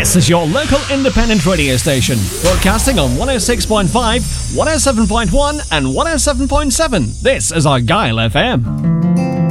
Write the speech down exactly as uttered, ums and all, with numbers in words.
This is your local independent radio station, broadcasting on one oh six point five, one oh seven point one and one oh seven point seven. This is Argyle F M.